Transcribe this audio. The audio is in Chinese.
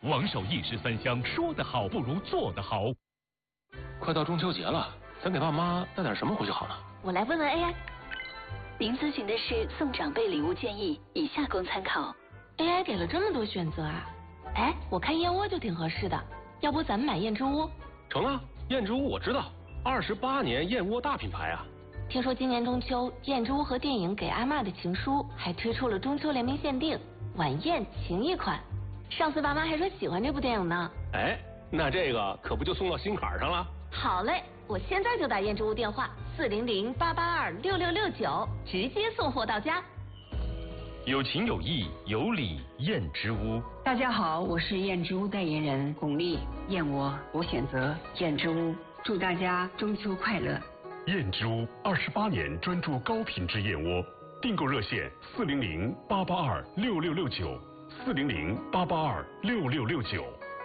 王守义13香，说得好不如做得好。 快到中秋节了，咱给爸妈带点什么回去好呢？ 我来问问 AI。您咨询的是送长辈礼物建议，以下供参考。AI 给了这么多选择啊！哎，我看燕窝就挺合适的，要不咱们买燕之屋？ 成啊，燕之屋我知道，28年燕窝大品牌啊。 听说今年中秋，燕之屋和电影《给阿嬷的情书》还推出了中秋联名限定晚宴情谊款。上次爸妈还说喜欢这部电影呢。 哎，那这个可不就送到心坎上了？ 好嘞，我现在就打燕之屋电话400-882-6669，直接送货到家。 有情有义有礼，燕之屋。 大家好，我是燕之屋代言人巩俐，燕窝我选择燕之屋，祝大家中秋快乐。 燕之屋28年专注高品质燕窝，订购热线400-882-6669，400-882-6669。